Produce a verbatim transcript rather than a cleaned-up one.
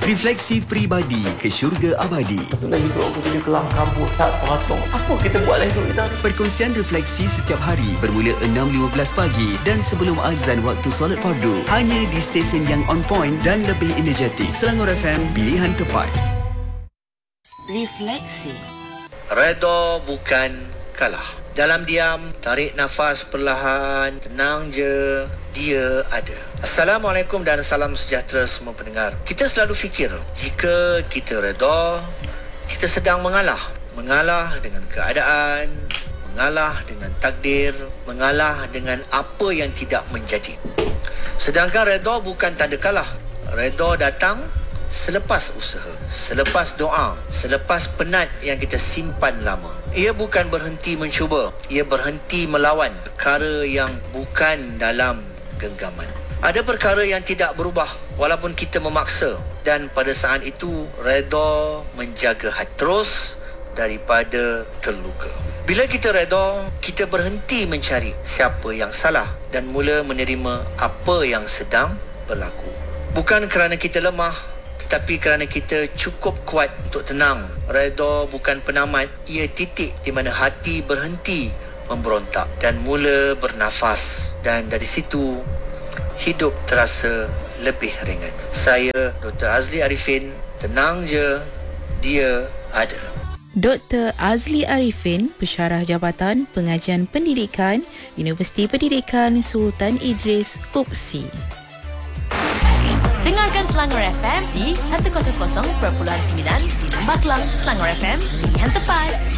Refleksi Peribadi ke Syurga Abadi. Itulah hidup aku jadi kelam kabut tak teratur. Apa kita buat lah hidup kita? Perkongsian refleksi setiap hari bermula enam lima belas pagi dan sebelum azan waktu solat fardu. Hanya di stesen yang on point dan lebih energetik. Selangor F M, pilihan tepat. Refleksi. Redha bukan kalah. Dalam diam, tarik nafas perlahan, tenang je, dia ada. Assalamualaikum dan salam sejahtera semua pendengar. Kita selalu fikir, jika kita redha, kita sedang mengalah. Mengalah dengan keadaan, mengalah dengan takdir, mengalah dengan apa yang tidak menjadi. Sedangkan redha bukan tanda kalah. Redha datang selepas usaha, selepas doa, selepas penat yang kita simpan lama. Ia bukan berhenti mencuba, ia berhenti melawan perkara yang bukan dalam genggaman. Ada perkara yang tidak berubah walaupun kita memaksa, dan pada saat itu redha menjaga hati terus daripada terluka. Bila kita redha, kita berhenti mencari siapa yang salah dan mula menerima apa yang sedang berlaku. Bukan kerana kita lemah, tapi kerana kita cukup kuat untuk tenang. Redha bukan penamat, ia titik di mana hati berhenti memberontak dan mula bernafas. Dan dari situ, hidup terasa lebih ringan. Saya, Doktor Azli Arifin, tenang je, dia ada. Doktor Azli Arifin, Pensyarah Jabatan Pengajian Pendidikan, Universiti Pendidikan Sultan Idris, U P S I. Dengarkan Selangor F M di seratus perpuluhan sembilan di Lembah Kelang. Selangor F M, pilihan tepat.